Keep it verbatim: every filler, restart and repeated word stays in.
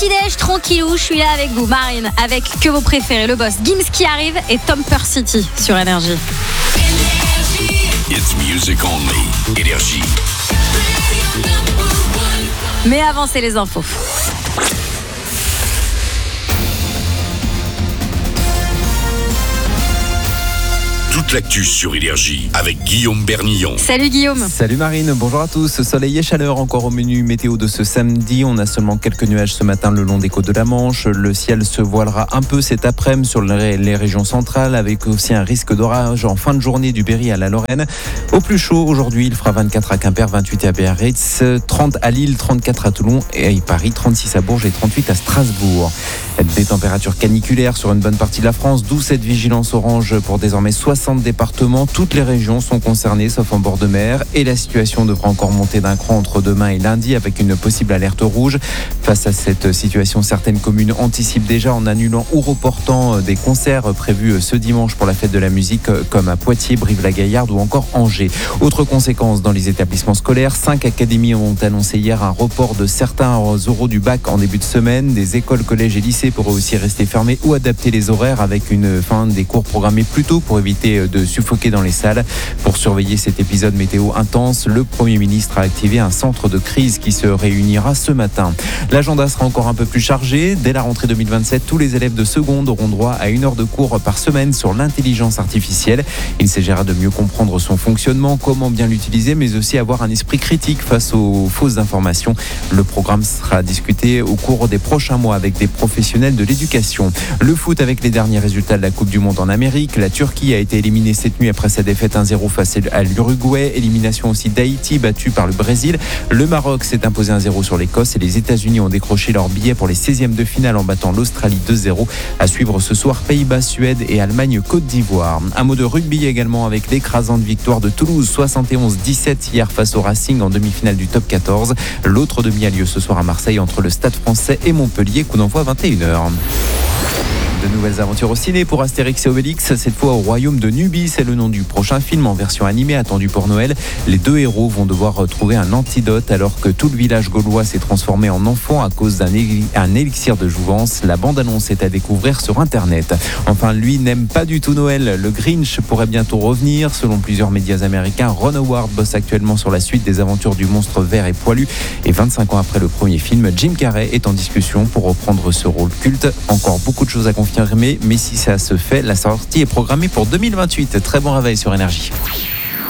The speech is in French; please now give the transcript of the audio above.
petit-déj tranquillou, je suis là avec vous, Marine, avec que vos préférés, le boss Gims qui arrive et Tomper City sur Énergie. It's music only. Énergie. Mais avant, c'est les infos. Toute l'actu sur Énergie avec Guillaume Bernillon. Salut Guillaume. Salut Marine, bonjour à tous. Soleil et chaleur encore au menu météo de ce samedi. On a seulement quelques nuages ce matin le long des côtes de la Manche. Le ciel se voilera un peu cet après-midi sur les régions centrales avec aussi un risque d'orage en fin de journée du Berry à la Lorraine. Au plus chaud aujourd'hui, il fera vingt-quatre à Quimper, vingt-huit à Biarritz, trente à Lille, trente-quatre à Toulon et à Paris, trente-six à Bourges et trente-huit à Strasbourg. Des températures caniculaires sur une bonne partie de la France, d'où cette vigilance orange pour désormais soixante départements. Toutes les régions sont concernées sauf en bord de mer et la situation devra encore monter d'un cran entre demain et lundi avec une possible alerte rouge. Face à cette situation, certaines communes anticipent déjà en annulant ou reportant des concerts prévus ce dimanche pour la fête de la musique comme à Poitiers, Brive-la-Gaillarde ou encore Angers. Autre conséquence dans les établissements scolaires, cinq académies ont annoncé hier un report de certains oraux du bac en début de semaine. Des écoles, collèges et lycées pourraient aussi rester fermées ou adapter les horaires avec une fin des cours programmés plus tôt pour éviter de suffoquer dans les salles. Pour surveiller cet épisode météo intense, le Premier ministre a activé un centre de crise qui se réunira ce matin. L'agenda sera encore un peu plus chargé. Dès la rentrée deux mille vingt-sept, tous les élèves de seconde auront droit à une heure de cours par semaine sur l'intelligence artificielle. Il s'agira de mieux comprendre son fonctionnement, comment bien l'utiliser, mais aussi avoir un esprit critique face aux fausses informations. Le programme sera discuté au cours des prochains mois avec des professionnels de l'éducation. Le foot avec les derniers résultats de la Coupe du Monde en Amérique. La Turquie a été éliminée cette nuit après sa défaite un zéro face à l'Uruguay. Élimination aussi d'Haïti battu par le Brésil. Le Maroc s'est imposé un zéro sur l'Écosse et les États-Unis ont décroché leur billet pour les seizièmes de finale en battant l'Australie deux zéro. À suivre ce soir, Pays-Bas, Suède et Allemagne-Côte d'Ivoire. Un mot de rugby également avec l'écrasante victoire de Toulouse soixante et onze dix-sept hier face au Racing en demi-finale du top quatorze. L'autre demi a lieu ce soir à Marseille entre le Stade Français et Montpellier, coup d'envoi vingt et une heures. De nouvelles aventures au ciné pour Astérix et Obélix, cette fois au royaume de Nubie. C'est le nom du prochain film en version animée attendu pour Noël. Les deux héros vont devoir trouver un antidote alors que tout le village gaulois s'est transformé en enfant à cause d'un éli- un élixir de jouvence. La bande-annonce est à découvrir sur Internet. Enfin, lui n'aime pas du tout Noël. Le Grinch pourrait bientôt revenir. Selon plusieurs médias américains, Ron Howard bosse actuellement sur la suite des aventures du monstre vert et poilu. Et vingt-cinq ans après le premier film, Jim Carrey est en discussion pour reprendre ce rôle culte. Encore beaucoup de choses à confirmer, mais si ça se fait, la sortie est programmée pour deux mille vingt-huit. Très bon réveil sur Énergie.